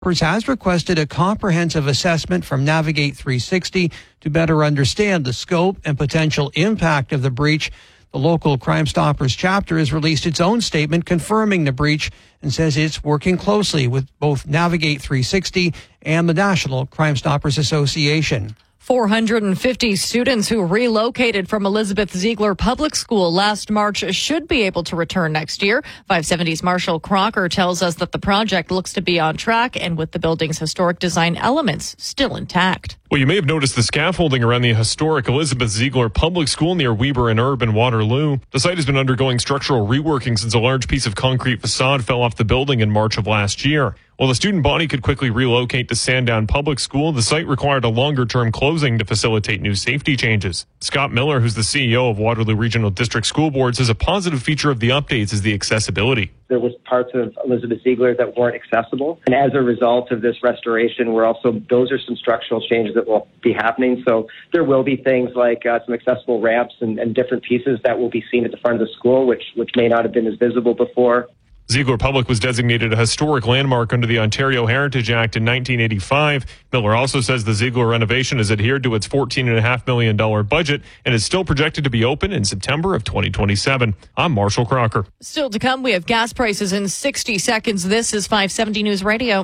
has requested a comprehensive assessment from Navigate 360 to better understand the scope and potential impact of the breach. The local Crime Stoppers chapter has released its own statement confirming the breach and says it's working closely with both Navigate 360 and the National Crime Stoppers Association. 450 students who relocated from Elizabeth Ziegler Public School last March should be able to return next year. 570's Marshall Crocker tells us that the project looks to be on track and with the building's historic design elements still intact. Well, you may have noticed the scaffolding around the historic Elizabeth Ziegler Public School near Weber and Erb in Waterloo. The site has been undergoing structural reworking since a large piece of concrete facade fell off the building in March of last year. While the student body could quickly relocate to Sandown Public School, the site required a longer-term closing to facilitate new safety changes. Scott Miller, who's the CEO of Waterloo Regional District School Board, says a positive feature of the updates is the accessibility. There was parts of Elizabeth Ziegler that weren't accessible. And as a result of this restoration, those are some structural changes that will be happening. So there will be things like some accessible ramps and different pieces that will be seen at the front of the school, which may not have been as visible before. Ziegler Public was designated a historic landmark under the Ontario Heritage Act in 1985. Miller also says the Ziegler renovation has adhered to its $14.5 million budget and is still projected to be open in September of 2027. I'm Marshall Crocker. Still to come, we have gas prices in 60 seconds. This is 570 News Radio.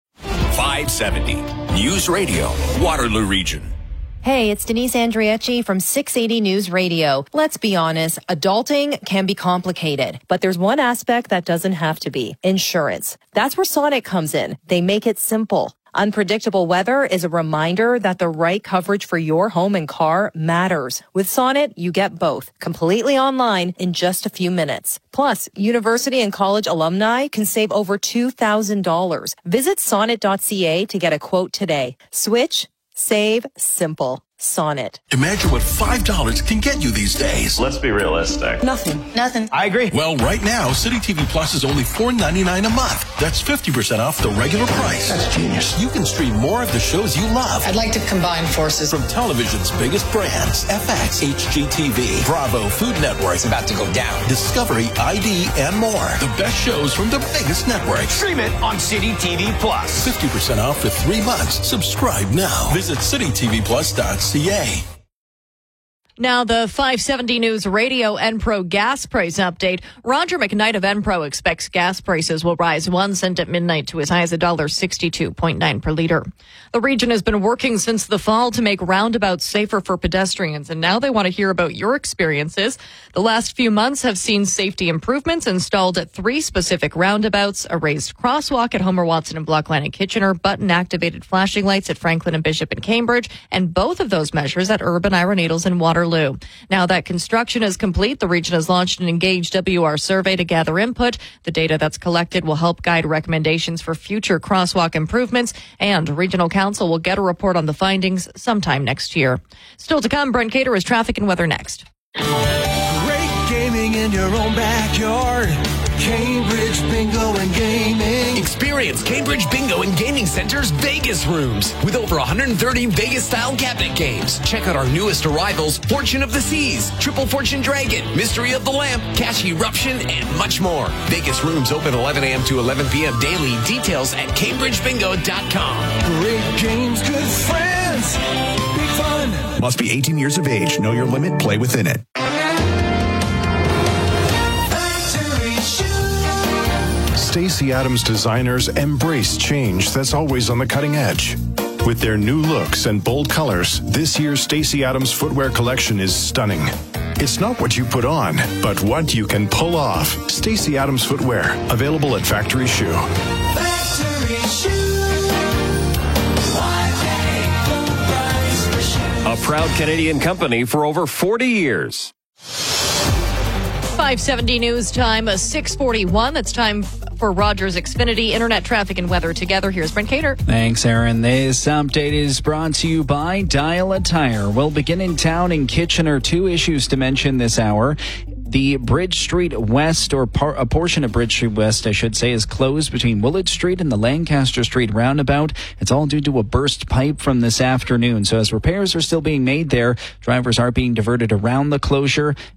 570 News Radio, Waterloo Region. Hey, it's Denise Andriecci from 680 News Radio. Let's be honest, adulting can be complicated, but there's one aspect that doesn't have to be: insurance. That's where Sonnet comes in. They make it simple. Unpredictable weather is a reminder that the right coverage for your home and car matters. With Sonnet, you get both, completely online in just a few minutes. Plus, university and college alumni can save over $2,000. Visit sonnet.ca to get a quote today. Switch, save, simple. Sonnet. Imagine what $5 can get you these days. Let's be realistic. Nothing. I agree. Well, right now, City TV Plus is only $4.99 a month. That's 50% off the regular price. That's genius. You can stream more of the shows you love. I'd like to combine forces. From television's biggest brands, FX, HGTV, Bravo, Food Network. It's about to go down. Discovery, ID, and more. The best shows from the biggest networks. Stream it on City TV Plus. 50% off for 3 months. Subscribe now. Visit citytvplus.ca. Now, the 570 News Radio Enpro gas price update. Roger McKnight of Enpro expects gas prices will rise 1 cent at midnight to as high as $1.62.9 per liter. The region has been working since the fall to make roundabouts safer for pedestrians, and now they want to hear about your experiences. The last few months have seen safety improvements installed at 3 specific roundabouts: a raised crosswalk at Homer Watson and Blockline and Kitchener, button-activated flashing lights at Franklin and Bishop and Cambridge, and both of those measures at Urban Ira Needles and Waterloo. Now that construction is complete, the region has launched an Engaged WR survey to gather input. The data that's collected will help guide recommendations for future crosswalk improvements, and Regional Council will get a report on the findings sometime next year. Still to come, Brent Cater is traffic and weather next. Great gaming in your own backyard. Cambridge Bingo and Gaming. Experience Cambridge Bingo and Gaming Center's Vegas rooms with over 130 Vegas-style cabinet games. Check out our newest arrivals: Fortune of the Seas, Triple Fortune Dragon, Mystery of the Lamp, Cash Eruption, and much more. Vegas rooms open 11 a.m. to 11 p.m. daily. Details at CambridgeBingo.com. Great games, good friends, big fun. Must be 18 years of age. Know your limit. Play within it. Stacey Adams designers embrace change that's always on the cutting edge. With their new looks and bold colors, this year's Stacey Adams footwear collection is stunning. It's not what you put on, but what you can pull off. Stacey Adams footwear, available at Factory Shoe. Factory Shoe. A proud Canadian company for over 40 years. 570 News Time, 6:41. It's time for Rogers Xfinity Internet Traffic and Weather together. Here's Brent Cater. Thanks, Aaron. This update is brought to you by Dial a Tire. We'll begin in town in Kitchener. 2 issues to mention this hour. The Bridge Street West, or a portion of Bridge Street West, I should say, is closed between Willard Street and the Lancaster Street roundabout. It's all due to a burst pipe from this afternoon. So as repairs are still being made there, drivers are being diverted around the closure.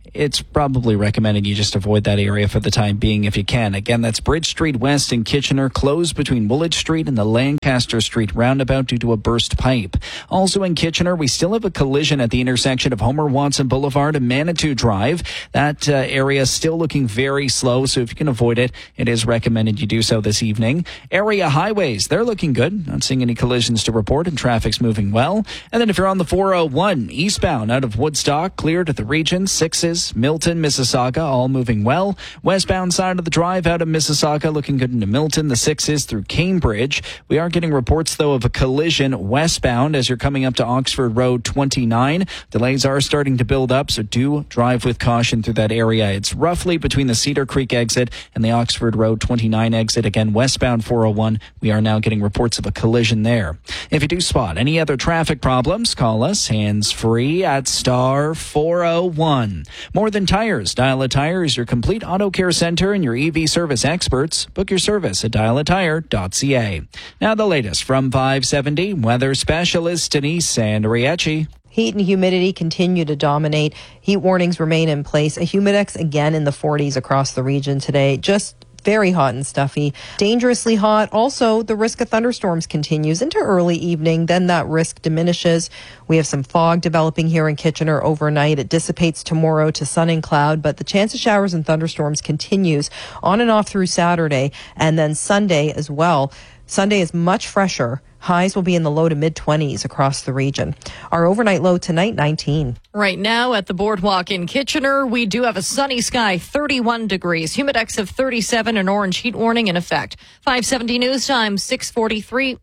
it's probably recommended you just avoid that area for the time being if you can. Again, that's Bridge Street West in Kitchener, closed between Woolwich Street and the Lancaster Street roundabout due to a burst pipe. Also in Kitchener, we still have a collision at the intersection of Homer Watson Boulevard and Manitou Drive. That area is still looking very slow, so if you can avoid it, it is recommended you do so this evening. Area highways, they're looking good. Not seeing any collisions to report, and traffic's moving well. And then if you're on the 401 eastbound out of Woodstock, cleared at the region, 6s, Milton, Mississauga, all moving well. Westbound side of the drive out of Mississauga, looking good into Milton, the 6s through Cambridge. We are getting reports, though, of a collision westbound as you're coming up to Oxford Road 29. Delays are starting to build up, so do drive with caution through that area. It's roughly between the Cedar Creek exit and the Oxford Road 29 exit. Again, westbound 401, we are now getting reports of a collision there. If you do spot any other traffic problems, call us hands-free at star 401. More Than Tires. Dial a Tire is your complete auto care center and your EV service experts. Book your service at dialatire.ca. Now the latest from 570 weather specialist Denise Andriecci. Heat and humidity continue to dominate. Heat warnings remain in place. A humidex again in the 40s across the region today. Just very hot and stuffy. Dangerously hot. Also, the risk of thunderstorms continues into early evening. Then that risk diminishes. We have some fog developing here in Kitchener overnight. It dissipates tomorrow to sun and cloud, but the chance of showers and thunderstorms continues on and off through Saturday and then Sunday as well. Sunday is much fresher. Highs will be in the low to mid-20s across the region. Our overnight low tonight, 19. Right now at the Boardwalk in Kitchener, we do have a sunny sky, 31 degrees. Humidex of 37, an orange heat warning in effect. 570 News Time, 6:43.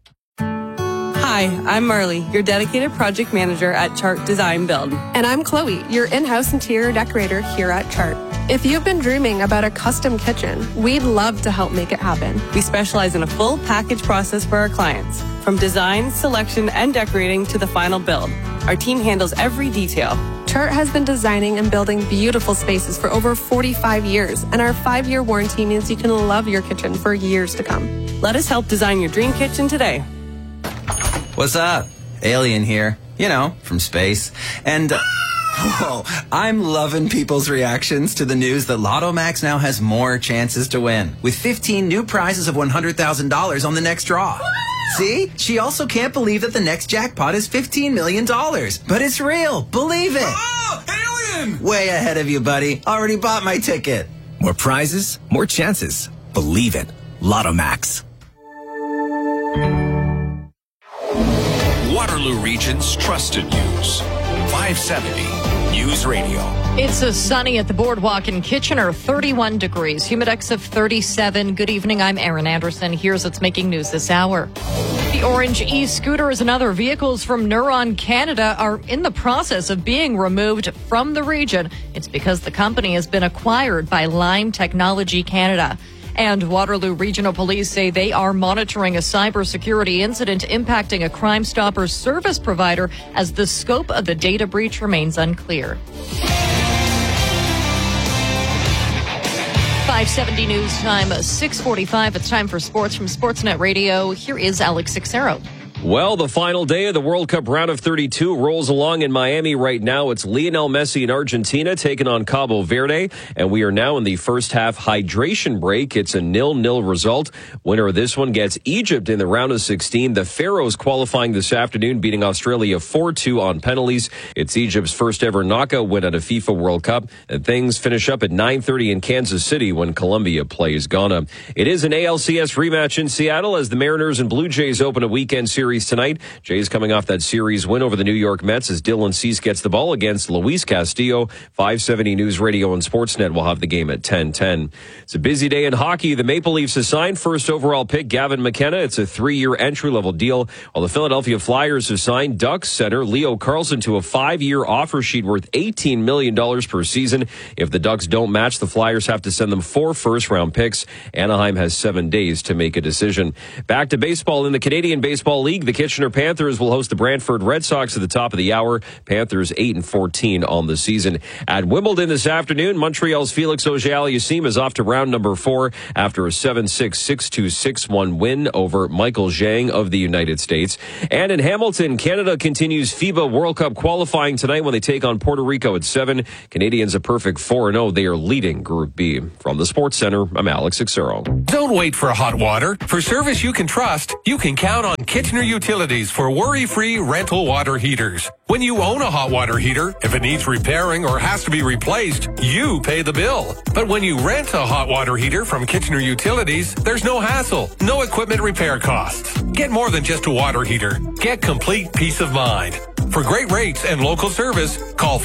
Hi, I'm Marley, your dedicated project manager at Chart Design Build. And I'm Chloe, your in-house interior decorator here at Chart. If you've been dreaming about a custom kitchen, we'd love to help make it happen. We specialize in a full package process for our clients, from design, selection, and decorating to the final build. Our team handles every detail. Chart has been designing and building beautiful spaces for over 45 years, and our 5-year warranty means you can love your kitchen for years to come. Let us help design your dream kitchen today. What's up? Alien here. You know, from space. And, whoa, I'm loving people's reactions to the news that Lotto Max now has more chances to win, with 15 new prizes of $100,000 on the next draw. See? She also can't believe that the next jackpot is $15 million. But it's real. Believe it. Oh, alien! Way ahead of you, buddy. Already bought my ticket. More prizes, more chances. Believe it. Lotto Max. Waterloo Region's trusted news. 570 News Radio. It's a sunny at the Boardwalk in Kitchener, 31 degrees. Humidex of 37. Good evening, I'm Erin Anderson. Here's what's making news this hour. The orange e-scooters and other vehicles from Neuron Canada are in the process of being removed from the region. It's because the company has been acquired by Lime Technology Canada. And Waterloo Regional Police say they are monitoring a cybersecurity incident impacting a Crime Stoppers service provider as the scope of the data breach remains unclear. 570 News Time, 6:45. It's time for sports from Sportsnet Radio. Here is Alex Sixero. Well, the final day of the World Cup round of 32 rolls along in Miami right now. It's Lionel Messi in Argentina taking on Cabo Verde, and we are now in the first half hydration break. It's a 0-0 result. Winner of this one gets Egypt in the round of 16. The Pharaohs qualifying this afternoon, beating Australia 4-2 on penalties. It's Egypt's first ever knockout win at a FIFA World Cup, and things finish up at 9:30 in Kansas City when Colombia plays Ghana. It is an ALCS rematch in Seattle as the Mariners and Blue Jays open a weekend series tonight. Jays coming off that series win over the New York Mets as Dylan Cease gets the ball against Luis Castillo. 570 News Radio and Sportsnet will have the game at 10:10. It's a busy day in hockey. The Maple Leafs have signed first overall pick Gavin McKenna. It's a 3-year entry-level deal, while the Philadelphia Flyers have signed Ducks center Leo Carlsson to a 5-year offer sheet worth $18 million per season. If the Ducks don't match, the Flyers have to send them 4 first-round picks. Anaheim has 7 days to make a decision. Back to baseball in the Canadian Baseball League. league. The Kitchener Panthers will host the Brantford Red Sox at the top of the hour. Panthers 8-14 on the season. At Wimbledon this afternoon, Montreal's Felix Auger-Aliassime is off to round number 4 after a 7-6, 6-2, 6-1 win over Michael Zhang of the United States. And in Hamilton, Canada continues FIBA World Cup qualifying tonight when they take on Puerto Rico at 7. Canadians a perfect 4-0. They are leading Group B. From the Sports Center, I'm Alex Xero. Don't wait for hot water. For service you can trust, you can count on Kitchener Utilities for worry-free rental water heaters. When you own a hot water heater, if it needs repairing or has to be replaced, you pay the bill. But when you rent a hot water heater from Kitchener Utilities, there's no hassle, no equipment repair costs. Get more than just a water heater. Get complete peace of mind. For great rates and local service, call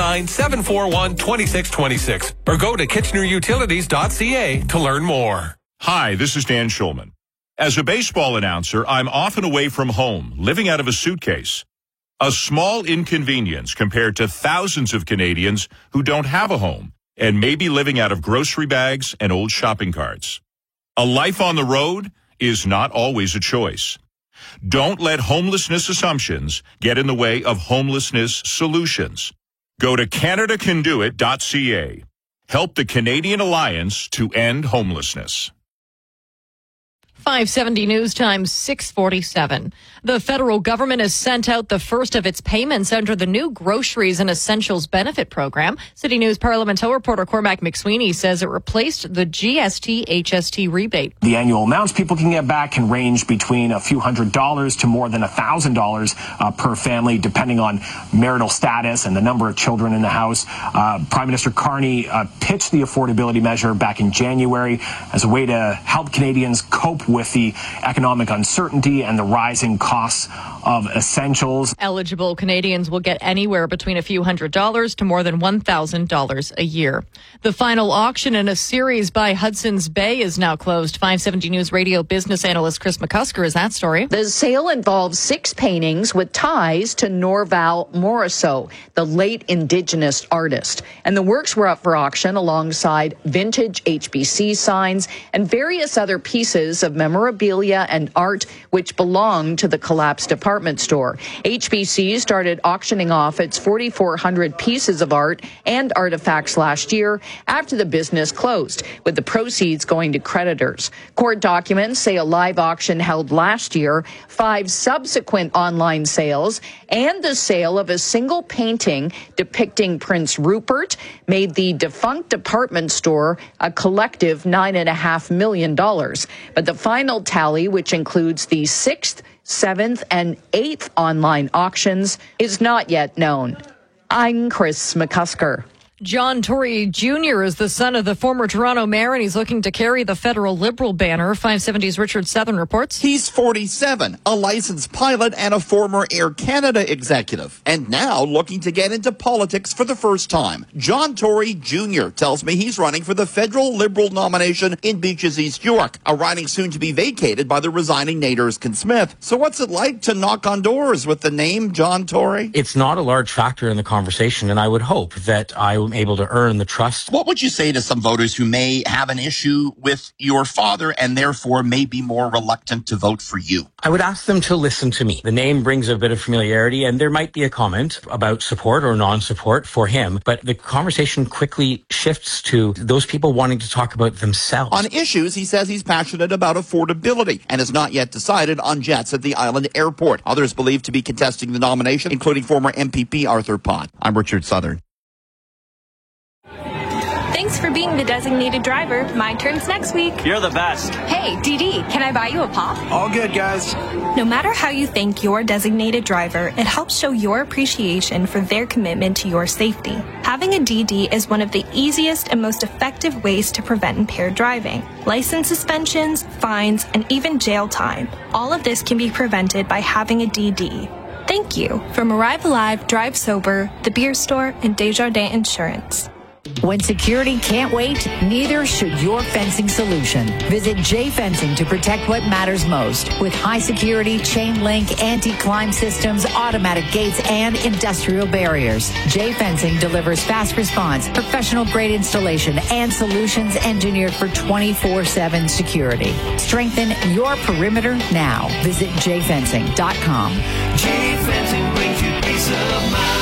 519-741-2626 or go to kitchenerutilities.ca to learn more. Hi, this is Dan Schulman. As a baseball announcer, I'm often away from home, living out of a suitcase. A small inconvenience compared to thousands of Canadians who don't have a home and may be living out of grocery bags and old shopping carts. A life on the road is not always a choice. Don't let homelessness assumptions get in the way of homelessness solutions. Go to CanadaCanDoIt.ca. Help the Canadian Alliance to End Homelessness. 570 News Time, 6:47. The federal government has sent out the first of its payments under the new Groceries and Essentials Benefit Program. City News Parliamentary reporter Cormac McSweeney says it replaced the GST-HST rebate. The annual amounts people can get back can range between a few $100s to more than $1,000 per family, depending on marital status and the number of children in the house. Prime Minister Carney pitched the affordability measure back in January as a way to help Canadians cope with the economic uncertainty and the rising costs of essentials. Eligible Canadians will get anywhere between a few $100s to more than $1,000 a year. The final auction in a series by Hudson's Bay is now closed. 570 News Radio business analyst Chris McCusker is that story. The sale involves 6 paintings with ties to Norval Morrisseau, the late Indigenous artist. And the works were up for auction alongside vintage HBC signs and various other pieces of memorabilia and art which belong to the collapsed department store. HBC started auctioning off its 4,400 pieces of art and artifacts last year after the business closed, with the proceeds going to creditors. Court documents say a live auction held last year, 5 subsequent online sales, and the sale of a single painting depicting Prince Rupert made the defunct department store a collective $9.5 million. But the final tally, which includes the 6th, 7th, and 8th online auctions, is not yet known. I'm Chris McCusker. John Tory Jr. is the son of the former Toronto mayor, and he's looking to carry the federal Liberal banner. 570's Richard Southern reports. He's 47, a licensed pilot and a former Air Canada executive, and now looking to get into politics for the first time. John Tory Jr. tells me he's running for the federal Liberal nomination in Beaches, East York, a riding soon to be vacated by the resigning Nate Erskine-Smith. So what's it like to knock on doors with the name John Tory? It's not a large factor in the conversation, and I would hope that I able to earn the trust. What would you say to some voters who may have an issue with your father and therefore may be more reluctant to vote for you? I would ask them to listen to me. The name brings a bit of familiarity, and there might be a comment about support or non-support for him, but the conversation quickly shifts to those people wanting to talk about themselves. On issues, he says he's passionate about affordability and has not yet decided on jets at the island airport. Others believed to be contesting the nomination, including former MPP Arthur Pott. I'm Richard Southern. Thanks for being the designated driver. My turn's next week. You're the best. Hey, DD, can I buy you a pop? All good, guys. No matter how you thank your designated driver, it helps show your appreciation for their commitment to your safety. Having a DD is one of the easiest and most effective ways to prevent impaired driving. License suspensions, fines, and even jail time. All of this can be prevented by having a DD. Thank you. From Arrive Alive, Drive Sober, The Beer Store, and Desjardins Insurance. When security can't wait, neither should your fencing solution. Visit J Fencing to protect what matters most. With high security, chain link, anti-climb systems, automatic gates, and industrial barriers. J Fencing delivers fast response, professional grade installation, and solutions engineered for 24/7 security. Strengthen your perimeter now. Visit jfencing.com. J Fencing brings you peace of mind.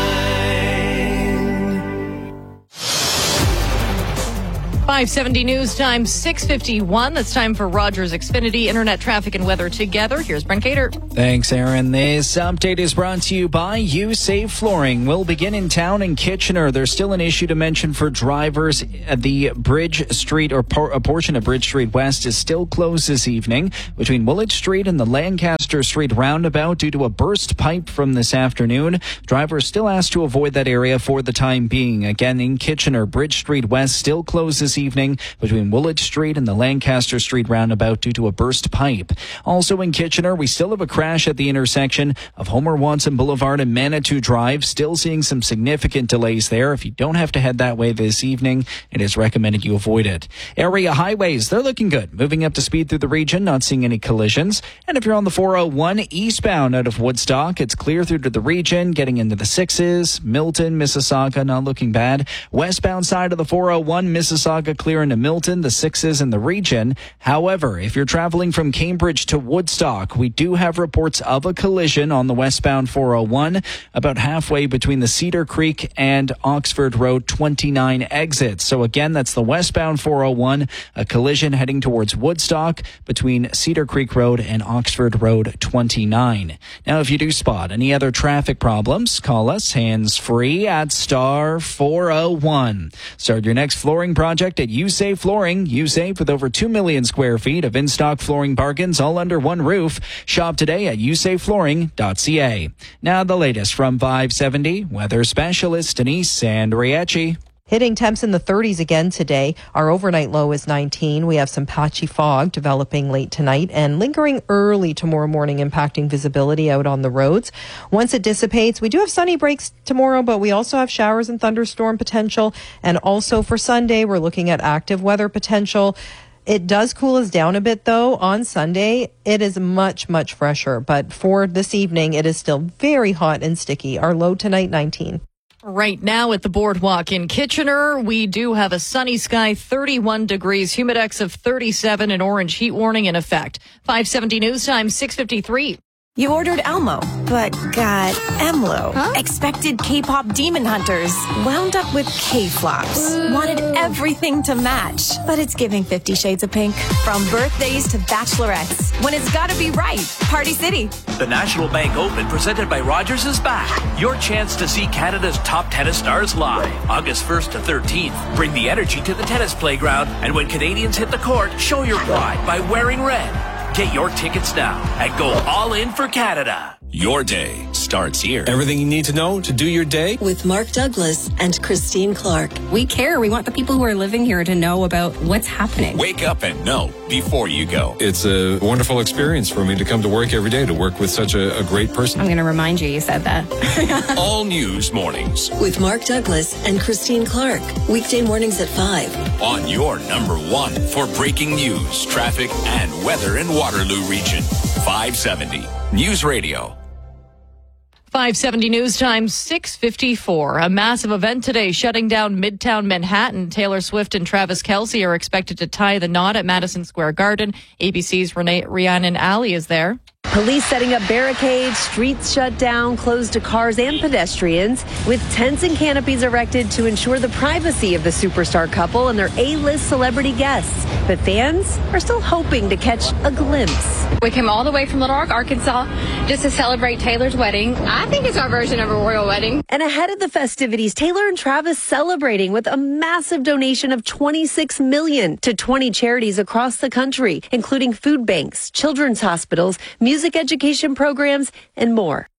570 news time, 6:51. That's time for Rogers Xfinity Internet traffic and weather together. Here's Brent Cater. Thanks, Aaron. This update is brought to you by USAVE Flooring. We'll begin in town in Kitchener. There's still an issue to mention for drivers. The Bridge Street or a portion of Bridge Street West is still closed this evening between Woolwich Street and the Lancaster Street roundabout due to a burst pipe from this afternoon. Drivers still asked to avoid that area for the time being. Again, in Kitchener, Bridge Street West still closed this evening between Woolwich Street and the Lancaster Street roundabout due to a burst pipe. Also in Kitchener, we still have a crash at the intersection of Homer Watson Boulevard and Manitou Drive. Still seeing some significant delays there. If you don't have to head that way this evening, it is recommended you avoid it. Area highways, they're looking good. Moving up to speed through the region, not seeing any collisions. And if you're on the 401 eastbound out of Woodstock, it's clear through to the region, getting into the 6s. Milton, Mississauga, not looking bad. Westbound side of the 401, Mississauga clear into Milton, the 6s in the region. However, if you're traveling from Cambridge to Woodstock, we do have reports of a collision on the westbound 401 about halfway between the Cedar Creek and Oxford Road 29 exits. So again, that's the westbound 401, a collision heading towards Woodstock between Cedar Creek Road and Oxford Road 29. Now, if you do spot any other traffic problems, call us hands-free at star 401. Start your next flooring project at USAVE Flooring. USAVE with over 2 million square feet of in-stock flooring bargains all under one roof. Shop today at usaveflooring.ca. Now the latest from 570 weather specialist Denise Andriecci. Hitting temps in the 30s again today. Our overnight low is 19. We have some patchy fog developing late tonight and lingering early tomorrow morning, impacting visibility out on the roads. Once it dissipates, we do have sunny breaks tomorrow, but we also have showers and thunderstorm potential. And also for Sunday, we're looking at active weather potential. It does cool us down a bit, though. On Sunday, it is much, much fresher. But for this evening, it is still very hot and sticky. Our low tonight, 19. Right now at the Boardwalk in Kitchener, we do have a sunny sky, 31 degrees, humidex of 37, an orange heat warning in effect. 570 news time, 6:53. You ordered Elmo, but got Emlo. Huh? Expected K-pop demon hunters. Wound up with K-flops. Wanted everything to match, but it's giving 50 Shades of Pink. From birthdays to bachelorettes, when it's gotta be right. Party City. The National Bank Open presented by Rogers is back. Your chance to see Canada's top tennis stars live. August 1st to 13th. Bring the energy to the tennis playground, and when Canadians hit the court, show your pride by wearing red. Get your tickets now and go all in for Canada. Your day starts here. Everything you need to know to do your day with Mark Douglas and Christine Clark. We care. We want the people who are living here to know about what's happening. Wake up and know before you go. It's a wonderful experience for me to come to work every day, to work with such a great person. I'm going to remind you said that. All news mornings with Mark Douglas and Christine Clark. Weekday mornings at 5. On your number one for breaking news, traffic, and weather in Waterloo region. 570 News Radio. 570 news time, 6:54. A massive event today shutting down Midtown Manhattan. Taylor Swift and Travis Kelce are expected to tie the knot at Madison Square Garden. ABC's Rhiannon Alley is there. Police setting up barricades, streets shut down, closed to cars and pedestrians, with tents and canopies erected to ensure the privacy of the superstar couple and their A-list celebrity guests. But fans are still hoping to catch a glimpse. We came all the way from Little Rock, Arkansas, just to celebrate Taylor's wedding. I think it's our version of a royal wedding. And ahead of the festivities, Taylor and Travis celebrating with a massive donation of $26 million to 20 charities across the country, including food banks, children's hospitals, music education programs, and more.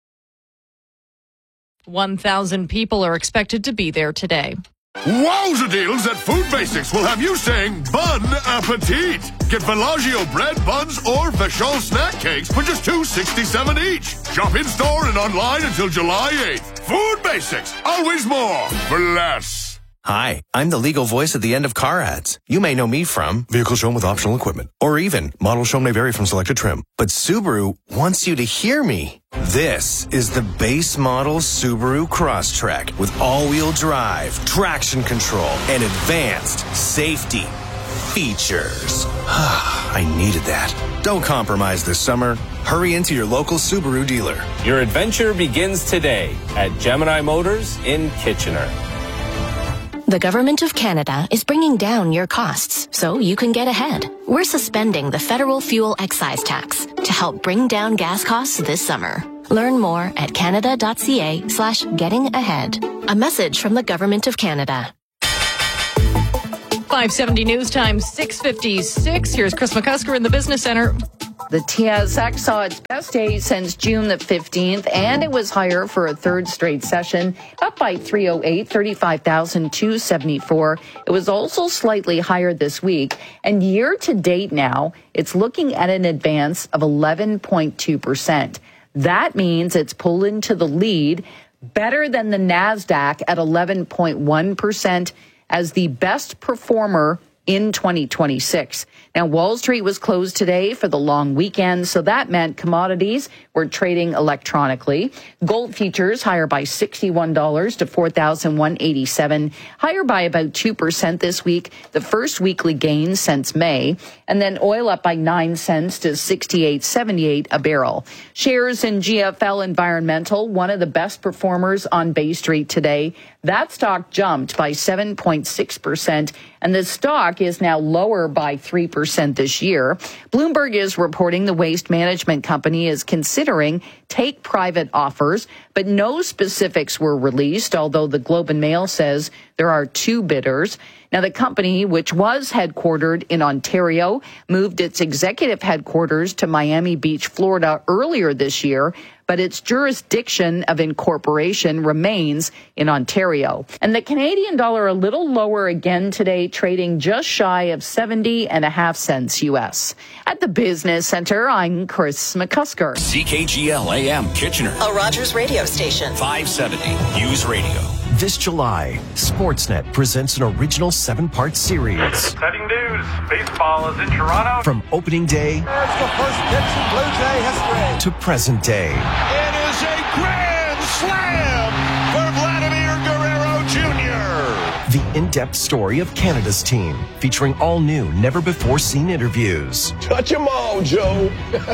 1,000 people are expected to be there today. Wowza deals at Food Basics will have you saying bon appetit. Get Bellagio bread, buns, or Vachon snack cakes for just $2.67 each. Shop in-store and online until July 8th. Food Basics, always more for less. Hi, I'm the legal voice at the end of car ads. You may know me from vehicle shown with optional equipment, or even model shown may vary from selected trim. But Subaru wants you to hear me. This is the base model Subaru Crosstrek with all-wheel drive, traction control, and advanced safety features. I needed that. Don't compromise this summer. Hurry into your local Subaru dealer. Your adventure begins today at Gemini Motors in Kitchener. The Government of Canada is bringing down your costs so you can get ahead. We're suspending the federal fuel excise tax to help bring down gas costs this summer. Learn more at canada.ca/getting-ahead. A message from the Government of Canada. 570 News Time, 6:56. Here's Chris McCusker in the Business Center. The TSX saw its best day since June the 15th, and it was higher for a third straight session, up by 308, 35,274. It was also slightly higher this week, and year to date now, it's looking at an advance of 11.2%. That means it's pulled into the lead, better than the NASDAQ at 11.1% as the best performer in 2026. Now, Wall Street was closed today for the long weekend, so that meant commodities were trading electronically. Gold futures higher by $61 to $4,187, higher by about 2% this week, the first weekly gain since May. And then oil up by 9 cents to $68.78 a barrel. Shares in GFL Environmental, one of the best performers on Bay Street today. That stock jumped by 7.6%, and the stock is now lower by 3% this year. Bloomberg is reporting the waste management company is considering take-private offers, but no specifics were released, although the Globe and Mail says there are 2 bidders. Now, the company, which was headquartered in Ontario, moved its executive headquarters to Miami Beach, Florida earlier this year, but its jurisdiction of incorporation remains in Ontario. And the Canadian dollar a little lower again today, trading just shy of 70.5 cents U.S. At the Business Center, I'm Chris McCusker. CKGL AM Kitchener. A Rogers radio station. 570 News Radio. This July, Sportsnet presents an original 7-part series. Exciting news. Baseball is in Toronto. From opening day There's the first pitch in Blue Jay history. to present day. It is a grand slam for Vladimir Guerrero Jr. The in-depth story of Canada's team, featuring all new, never-before-seen interviews. Touch 'em all, Joe.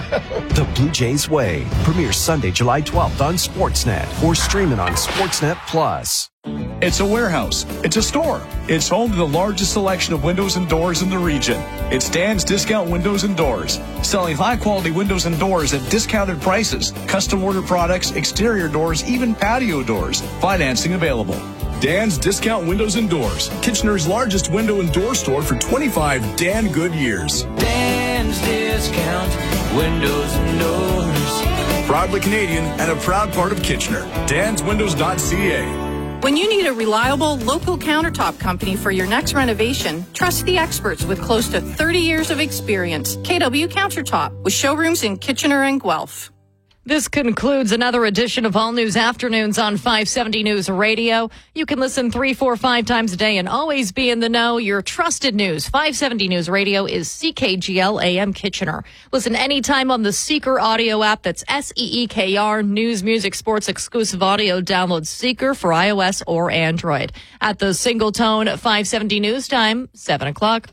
The Blue Jays Way premieres Sunday, July 12th on Sportsnet or streaming on Sportsnet Plus. It's a warehouse. It's a store. It's home to the largest selection of windows and doors in the region. It's Dan's Discount Windows and Doors, selling high-quality windows and doors at discounted prices, custom order products, exterior doors, even patio doors. Financing available. Dan's Discount Windows and Doors, Kitchener's largest window and door store for 25 Dan good years. Dan's Discount Windows and Doors. Proudly Canadian and a proud part of Kitchener. DansWindows.ca. When you need a reliable local countertop company for your next renovation, trust the experts with close to 30 years of experience. KW Countertop, with showrooms in Kitchener and Guelph. This concludes another edition of All News Afternoons on 570 News Radio. You can listen 3, 4, 5 times a day and always be in the know. Your trusted news. 570 News Radio is CKGL AM Kitchener. Listen anytime on the Seeker audio app. That's SEEKR. News, music, sports, exclusive audio. Download Seeker for iOS or Android. At the Single Tone 570 News Time, 7 o'clock.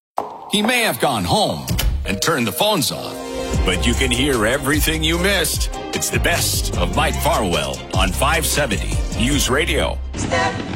He may have gone home and turned the phones off, but you can hear everything you missed. It's the best of Mike Farwell on 570 News Radio.